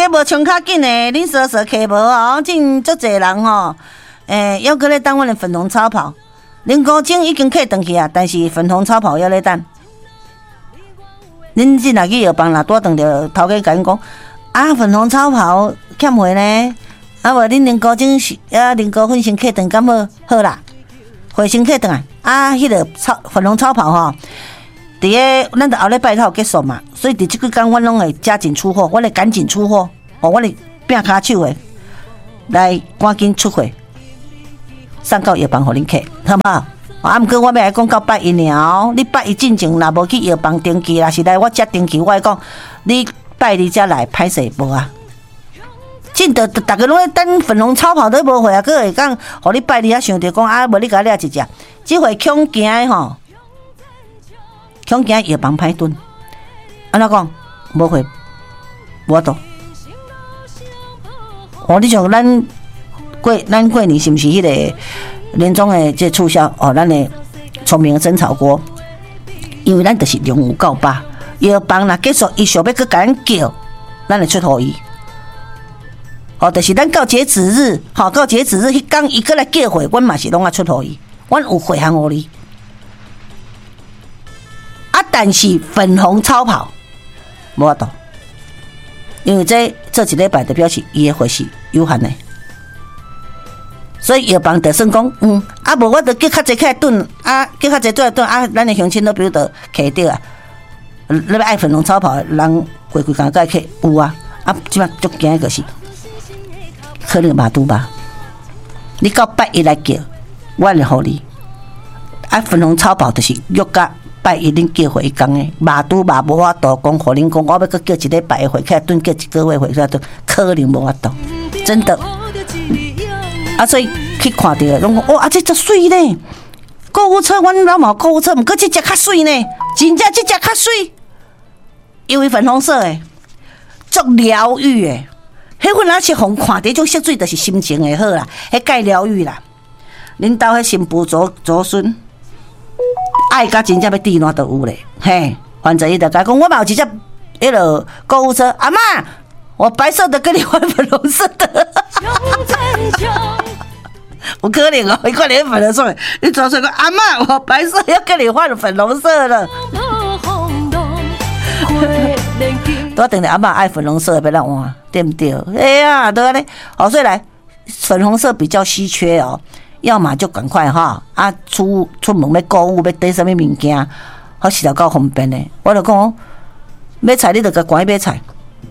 无冲较紧的，恁说客无哦，真足侪人吼，还搁咧等阮的粉红超跑。恁古井已经客转去啊，但是粉红超跑还咧等。恁即若去药房若拄等着头家甲恁讲，啊粉红超跑欠货呢，啊无恁恁古井恁古粉先客转敢好啦，回先客转啊，迄个粉红超跑吼。伫个，咱后礼拜才有结束嘛，所以伫即几天阮拢会加紧出货，我会赶紧出货，阮会拼骹手的来赶紧出货，送到药房互恁客，好不好？啊，毋过我要来讲到拜一尔哦，你拜一进前若无去药房登记啦，是来我遮登记，我会讲你拜二才来，歹势无啊？真的，逐个拢咧等粉红超跑都无货啊，佫会讲，互你拜二啊想着讲啊，无你甲掠一只，即回恐惊的吼。恐惊药房歹蹲，安怎讲？无会，无度。哦，你像咱过年是毋是迄个年终的这促销？哦，咱的聪明的蒸炒锅，因为咱就是量有够饱，药房若结束，伊想要去甲咱叫，咱会出互伊。哦，就是咱到截止日，吼，到截止日迄天伊过来叫货，阮嘛是拢啊出互伊，阮有货行互你。但是粉红超跑无法度，因为这一礼拜就表示伊的货是有限的，所以药房就算讲，啊无我就叫较济起来炖，啊叫较济做来炖，啊咱的乡亲都比如就摕着啊，你要爱粉红超跑的人规工甲去有啊，啊即摆足惊就是可能马肚吧，你到拜一来叫，我会互你，啊粉红超跑就是约甲。拜一恁叫回工诶，马拄马无法度讲，互恁讲，我要搁叫一礼拜回起来炖，叫一个月回起来炖，可能无法度，真的。啊，所以去看到拢讲，哦，啊，这足水呢！购物车，阮老毛购物车，毋过这只较水呢，真正这只较水，因为粉红色诶，足疗愈诶。迄份仔是互看到种色水，就是心情会好啦，迄介疗愈啦。恁兜迄新妇祖孙。爱甲真正要滴烂都有咧，嘿，反正伊就甲讲，我嘛有一只迄落购物车，阿嬷，我白色的跟你换粉红色的，有可能哦，伊看你粉红色，你抓出来讲，阿嬷，我白色要跟你换粉红色的，多等下阿嬷爱粉红色的要咱换，对不对？哎呀，对咧，好，所以来粉红色比较稀缺哦。要么就赶快哈啊出门要购物要买什么物件，好实在够方便的。我就讲买菜你就甲赶去买菜。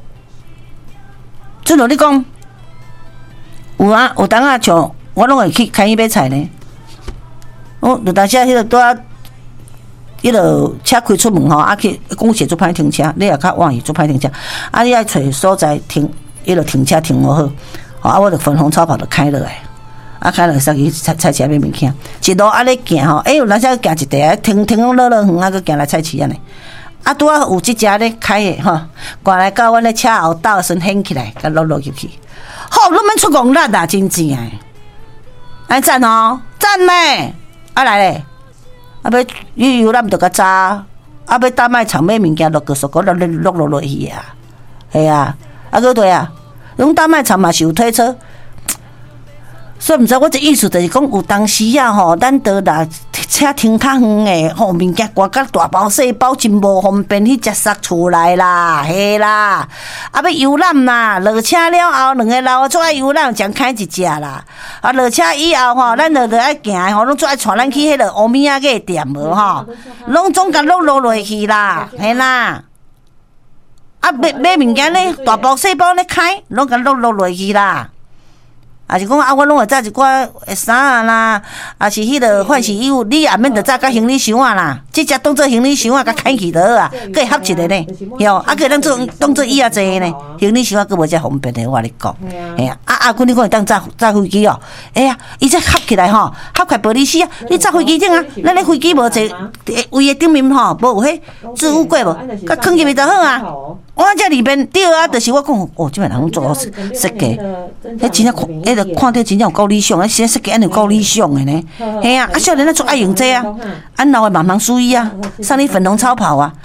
准落你讲有啊，有当啊像我拢会去开去买菜呢。我就当时迄个拄啊，迄个车开出门吼，啊去讲是做歹停车，你也较晚是做歹停车，啊你爱找所在停，迄个停车停好好，啊我就粉红超跑就开落来。啊，开了上去菜市买物件，一路啊咧行吼，有咱才行一地，停落远啊，佮行来菜市啊呢。啊，拄啊有即只咧开的吼，赶来到阮咧车后倒身掀起来，甲落入去。好，你免出戆力啊，真正诶！来赞哦，赞咩？啊来咧，啊要游览着较早，啊要搭卖场买物件，落个速个落去啊，系啊，啊个对啊，拢搭卖场嘛是有推车。所以毋知我这意思就是讲，有当时啊吼，咱倒啦车停较远诶，吼物件挂甲大包细包真无方便去食杀厝内啦，嘿啦，啊要游览啦，落车了后两个老做爱游览，将开一只啦，啊落车以后吼，咱就爱行吼，拢做爱带咱去迄个欧米亚个店无吼，拢总甲落落去啦，嘿啦，啊买物件咧，大包细包咧开，拢甲落去啦。啊是讲啊，我拢会载一寡衫啊啦，啊是迄个换洗衣物，你也免得载甲行李箱啊啦，即只当做行李箱啊，甲开去就好啊，佮会合一个呢，哟，啊佮当做当做椅仔坐呢，行李箱啊佮无遮方便的，我跟你讲，嘿啊，啊阮你讲会当载飞机哦，哎呀，伊这合起来吼，合开玻璃丝啊，你载飞机顶啊，咱咧飞机无坐位的顶面吼，无有迄置物柜无，甲放入去就好啊。我这里边对啊，就是我讲，哦，即摆人拢做设计，迄真正看，个看到真正有够理想，现在设计安有够理想的呢。嘿啊，啊少年啊做爱用这啊，俺老的慢慢注意啊，送你粉红超跑啊，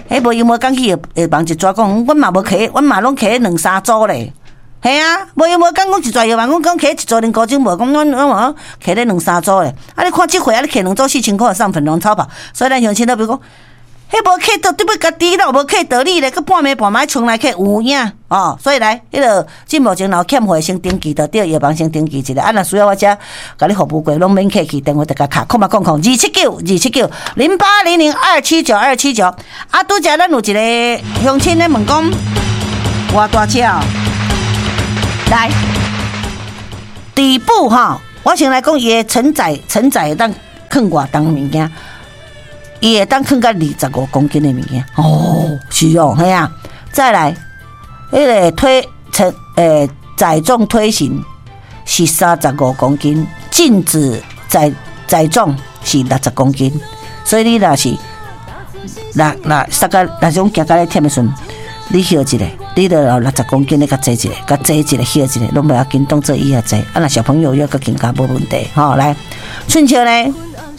迄无因无讲去会帮一抓讲，阮嘛无摕，阮嘛拢摕2、3组咧。系啊，无因无讲讲一抓药房，讲摕一组零高精无，讲阮摕咧2、3组咧。啊，你看即回啊，你摕2组4000块上粉红超跑，所以咱乡亲都比如讲。迄无客道，对不家己咯，无客道理咧，佮半暝半暝冲来客有影哦，所以来，迄个进目前若有欠货先登记，着对药房先登记一下。啊，若需要我遮甲你服务过，拢免客气，电话直甲卡，2792800279279。啊，拄则咱有一个乡亲咧问讲，偌大车哦，来，底部哈，我先来讲伊的承载当放偌重物件。伊会当放到25公斤的物件哦，是哦，系啊。再来，迄个载重推行是35公斤，禁止载重是60公斤。所以你若是三个那种行到咧忝的时阵，你休一下，你就60公斤，你甲坐一下，甲坐一下，休一下，拢不要紧，当做伊也坐。啊，若小朋友要个更加无问题，吼，来，寸笑呢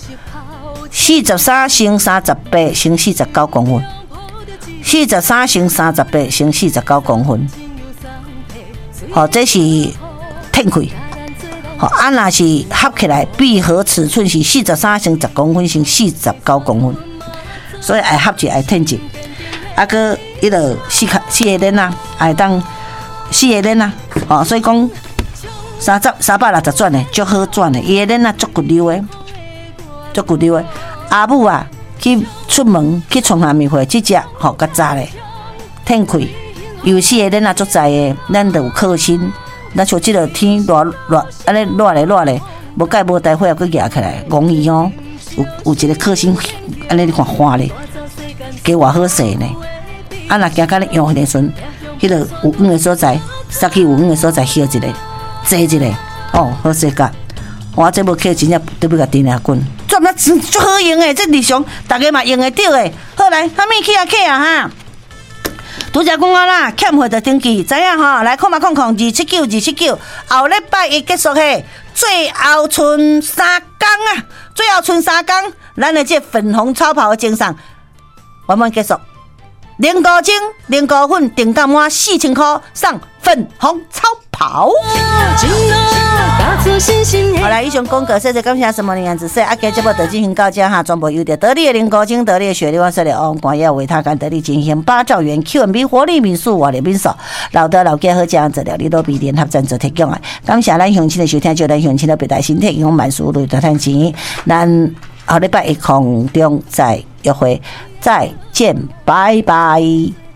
，43乘38乘49公分，43乘38乘49公分，好，这是天开，好，啊，若是合起来闭合尺寸是43乘10公分乘49公分，所以爱合起爱天一，啊个伊个四个链啊，爱当4个链啊，哦，所以讲360转的，足好转的，伊个链啊足骨溜的。足骨溜的，阿母啊，去出门去创下面会，即只吼较早咧，天开，尤其个咱也足知的，咱就有靠心，咱像即个天热安尼热咧，无解无大火又去压起来，容易哦，有一个靠心，安尼你看花咧，加偌好势呢，啊若行到咧用迄个阵，迄个有光的所在，杀去有光的所在歇一下，坐一下，哦，好势个。我这无客真正对不甲电下滚，做那足好用诶，这日常大家嘛用得着诶。好来，啥物去啊客啊哈？拄则讲啊啦，欠货就登记，知影吼？来279，后礼拜一结束嘿，最后剩3天啊，最后剩3天，咱的这粉红超跑的精神完满结束。零高精、零高粉，订单满4000块，上粉红超跑。好来，以上讲过，谢谢感谢什么的样子说，今节目就进行到这哈，全部由得力的零高精、得力的雪莉、万色的王冠耀为他干得力进行8兆元 Q&B 活力民宿活力民宿，老德老家好这样子料理都比联合赞助提供的。感谢咱乡亲的收听，就咱乡亲的别带身体，用满速度的赚钱。咱后礼拜一空中再约会，再见，拜拜。